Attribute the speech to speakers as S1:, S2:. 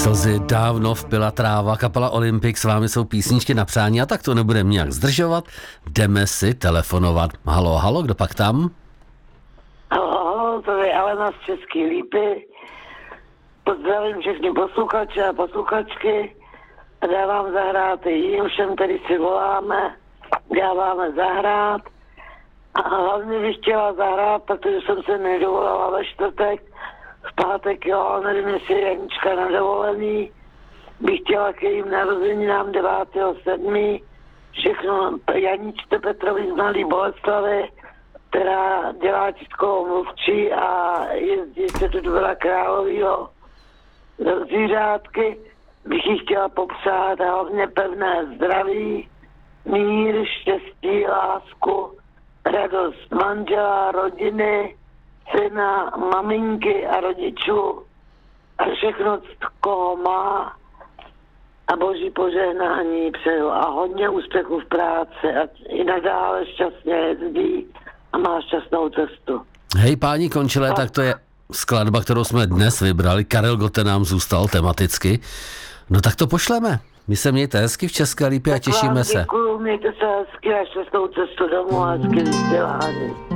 S1: Slzy dávno vpila tráva, kapela Olympik, s vámi jsou písničky na přání a tak to nebudeme nijak zdržovat. Jdeme si telefonovat. Halo, halo, kdo pak tam?
S2: Halo, to je Alena z České Lípy. Pozdravím všechny posluchače a posluchačky a dávám zahrát jim všem, který si voláme, dáváme zahrát. A hlavně bych chtěla zahrát, protože jsem se nedovolala ve čtvrtek, v pátek, jo, nevím, jestli je Janička na dovolený. Bych chtěla k jejím narozeninám 9.7. všechno Janičce Petrovi z Mladé Boleslavi, která dělá tiskovou mluvčí a jezdí se do Dvora Královýho zvířátky. Bych jí chtěla popřát a hlavně pevné zdraví, mír, štěstí, lásku, radost manžela, rodiny, syna, maminky a rodičů a všechno, koho má, a boží požehnání přeju a hodně úspěchů v práci a i nadále šťastně jezdí a má šťastnou cestu.
S1: Hej, páni Končilé, tak to je skladba, kterou jsme dnes vybrali. Karel Gott nám zůstal tematicky. No tak to pošleme. My se mějte hezky v České Lípě a těšíme se.
S2: Děkuju, mějte se hezky a šťastnou cestu domů a hezky vysílání.